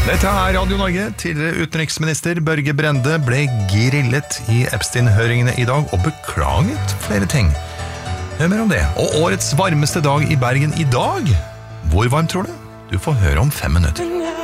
Dette er Radio Norge. Tidligere utenriksminister Børge Brende ble grillet i Epstein-høringene i dag og beklaget flere ting. Hør mer om det. Og årets varmeste dag i Bergen i dag. Hvor varmt tror du? Du får høre om 5 minutter.